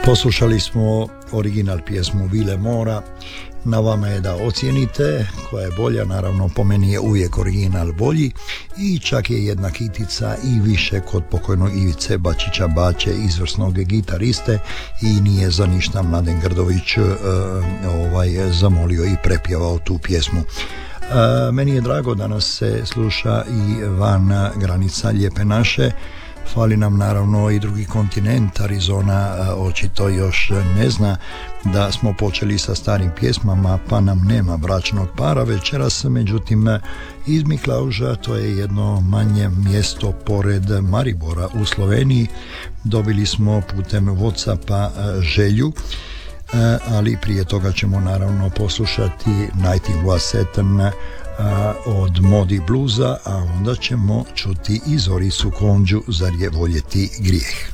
Poslušali smo original pjesmu Vile Mora. Na vama je da ocijenite koja je bolja. Naravno, po meni je uvijek original bolji i čak je jedna kitica i više kod pokojnog Ivice Bačića Baće, izvrsnog gitariste, i nije za ništa Mladen Grdović zamolio i prepjevao tu pjesmu. Meni je drago da nas se sluša i van granica Lijepe naše. Fali nam naravno i drugi kontinent. Arizona očito još ne zna da smo počeli sa starim pjesmama, pa nam nema bračnog para večeras. Međutim, iz Miklauža, to je jedno manje mjesto pored Maribora u Sloveniji, dobili smo putem WhatsAppa želju, ali prije toga ćemo naravno poslušati Nighting Was Saturn od Modi Bluza, a onda ćemo čuti i Zoricu Konđu, Zar je voljeti grijeh.